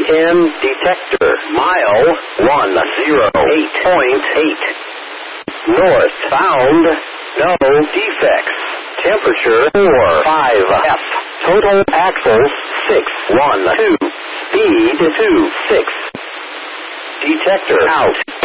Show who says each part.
Speaker 1: EM detector. Mile 108.8. Northbound. No defects. Temperature 45F. Total axles 612. Speed 26. Detector out.